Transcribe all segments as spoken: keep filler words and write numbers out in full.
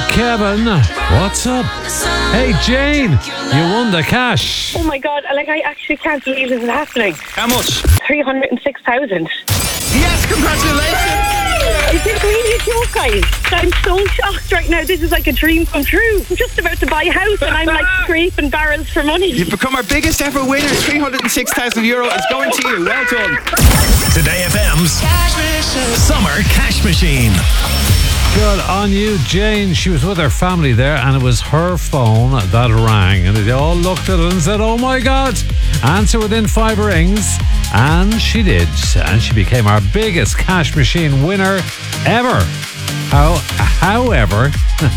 Kevin. What's up? Hey, Jane, you won the cash. Oh my God, like I actually can't believe this is happening. How much? three hundred six thousand. Yes, congratulations! Is this really a joke, guys? I'm so shocked right now. This is like a dream come true. I'm just about to buy a house and I'm like scraping barrels for money. You've become our biggest ever winner. three hundred six thousand euro is going to you. Well done. Today F M's Summer Cash Machine. Good on you, Jane. She was with her family there and it was her phone that rang and they all looked at it and said, oh my God, answer within five rings. And she did. And she became our biggest cash machine winner ever. How, however,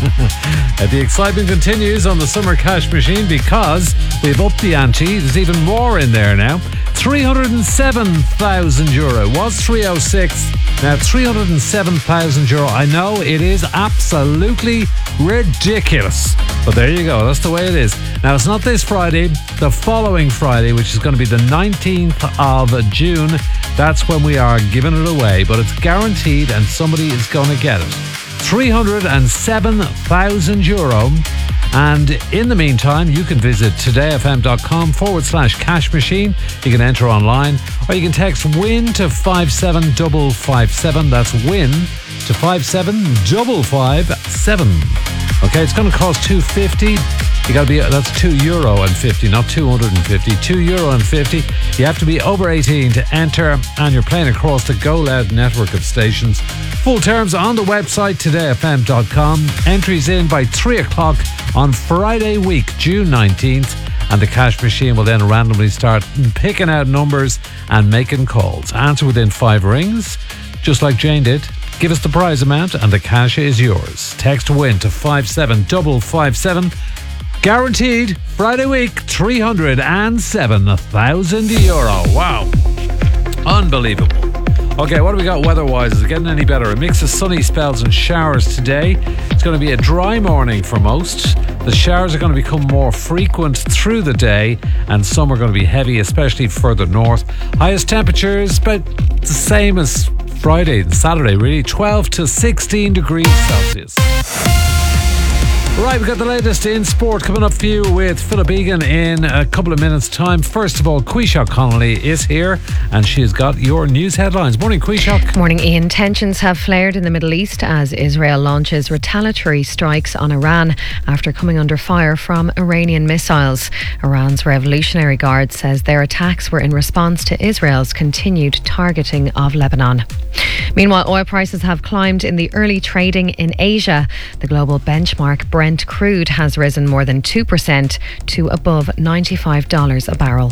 the excitement continues on the Summer Cash Machine because we've upped the ante. There's even more in there now. three hundred seven thousand euro. It was three oh six. Now three hundred seven thousand euro. I know it is absolutely ridiculous. But there you go. That's the way it is. Now it's not this Friday. The following Friday, which is going to be the nineteenth of June. That's when we are giving it away. But it's guaranteed and somebody is going to get it. three hundred seven thousand euro. And in the meantime, you can visit todayfm.com forward slash cash machine. You can enter online or you can text WIN to five seven five five seven. That's WIN to five seven five five seven. Okay, it's going to cost two fifty. You got to be, that's two euro and fifty, not two hundred fifty, two euro and fifty. You have to be over eighteen to enter and you're playing across the Go Loud network of stations. Full terms on the website today f m dot com. Entries in by three o'clock on Friday week, June nineteenth. And the cash machine will then randomly start picking out numbers and making calls. Answer within five rings, just like Jane did. Give us the prize amount and the cash is yours. Text WIN to five seven five five seven. Guaranteed Friday week, three hundred seven thousand euro. Wow. Unbelievable. Okay, what do we got weather-wise? Is it getting any better? A mix of sunny spells and showers today. It's going to be a dry morning for most. The showers are going to become more frequent through the day and some are going to be heavy, especially further north. Highest temperatures about the same as Friday and Saturday, really. twelve to sixteen degrees Celsius. Right, we've got the latest in sport coming up for you with Philip Egan in a couple of minutes' time. First of all, Quishak Connolly is here and she's got your news headlines. Morning, Quishak. Morning, Ian. Tensions have flared in the Middle East as Israel launches retaliatory strikes on Iran after coming under fire from Iranian missiles. Iran's Revolutionary Guard says their attacks were in response to Israel's continued targeting of Lebanon. Meanwhile, oil prices have climbed in the early trading in Asia. The global benchmark Brent crude has risen more than two percent to above ninety-five dollars a barrel.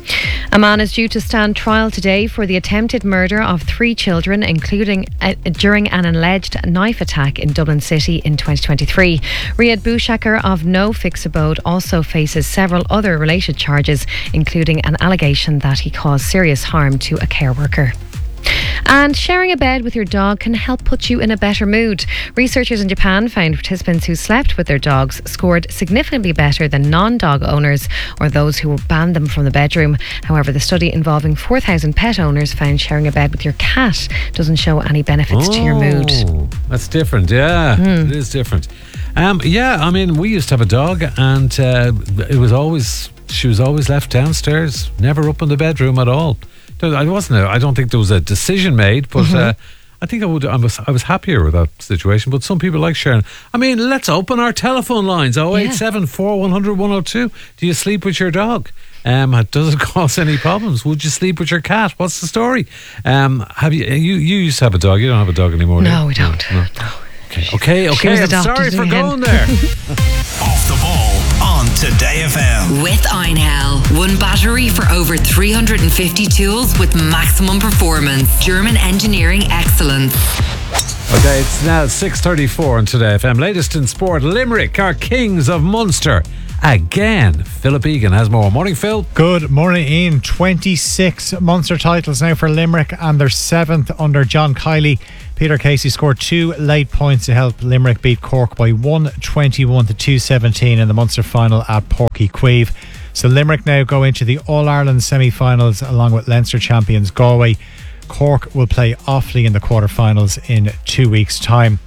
A man is due to stand trial today for the attempted murder of three children, including uh, during an alleged knife attack in Dublin City in twenty twenty-three. Riyad Boushakar of No Fix Abode also faces several other related charges, including an allegation that he caused serious harm to a care worker. And sharing a bed with your dog can help put you in a better mood. Researchers in Japan found participants who slept with their dogs scored significantly better than non-dog owners or those who banned them from the bedroom. However, the study involving four thousand pet owners found sharing a bed with your cat doesn't show any benefits oh, to your mood. That's different, yeah. Mm. It is different. Um, yeah, I mean, we used to have a dog and uh, it was always, she was always left downstairs, never up in the bedroom at all. I wasn't. A, I don't think there was a decision made, but mm-hmm. uh, I think I would. I was. I was happier with that situation. But some people like sharing. I mean, let's open our telephone lines. Oh eight seven four one hundred one oh two. Do you sleep with your dog? Um, does it cause any problems? Would you sleep with your cat? What's the story? Um, have you? You you used to have a dog. You don't have a dog anymore. No, do we don't. No. no. Okay. Okay. Okay. I'm sorry for going there. Off the ball on Today F M. With Einhell. One battery for over three hundred fifty tools with maximum performance. German engineering excellence. Okay, it's now six thirty-four on Today F M. Latest in sport, Limerick are kings of Munster. Again, Philip Egan has more. Morning, Phil. Good morning, Ian. twenty-six Munster titles now for Limerick and their seventh under John Kiley. Peter Casey scored two late points to help Limerick beat Cork by one twenty-one to two seventeen in the Munster final at Porky Queeve. So Limerick now go into the All-Ireland semi-finals along with Leinster champions Galway. Cork will play Offaly in the quarter-finals in two weeks' time.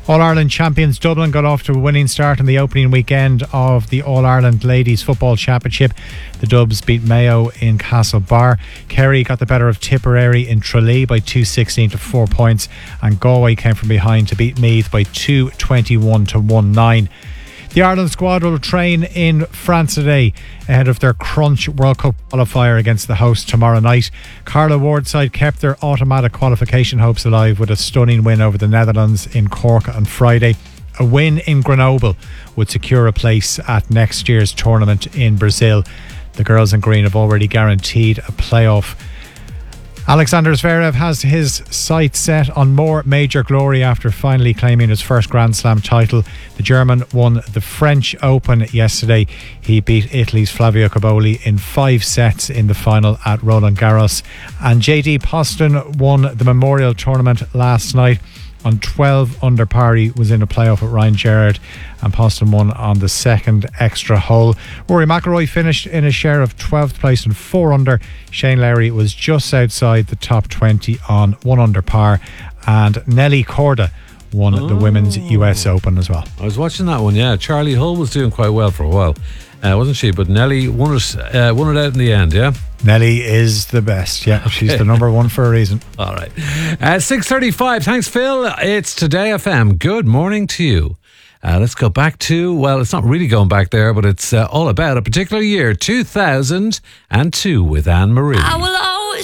All-Ireland champions Dublin got off to a winning start in the opening weekend of the All-Ireland Ladies Football Championship. The Dubs beat Mayo in Castlebar. Kerry got the better of Tipperary in Tralee by two sixteen to four points, and Galway came from behind to beat Meath by two twenty-one to one nine. The Ireland squad will train in France today ahead of their Crunch World Cup qualifier against the host tomorrow night. Carla Ward's side kept their automatic qualification hopes alive with a stunning win over the Netherlands in Cork on Friday. A win in Grenoble would secure a place at next year's tournament in Brazil. The girls in green have already guaranteed a playoff. Alexander Zverev has his sights set on more major glory after finally claiming his first Grand Slam title. The German won the French Open yesterday. He beat Italy's Flavio Cobolli in five sets in the final at Roland Garros. And J D Poston won the Memorial Tournament last night. On twelve under par, he was in a playoff with Ryan Gerrard, and Poston won on the second extra hole. Rory McIlroy finished in a share of twelfth place and four under. Shane Lowry was just outside the top twenty on one under par, and Nelly Korda won oh. the Women's U S Open as well. I was watching that one, yeah. Charlie Hull was doing quite well for a while, uh, wasn't she? But Nelly won it, uh, won it out in the end, yeah? Nelly is the best, yeah. She's the number one for a reason. All right. Uh, six thirty-five. Thanks, Phil. It's Today F M. Good morning to you. Uh, let's go back to, well, it's not really going back there, but it's uh, all about a particular year, two thousand two with Anne Marie. I will